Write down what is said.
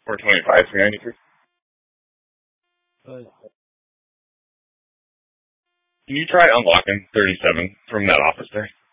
425, 393. Can you try unlocking 37 from that office there?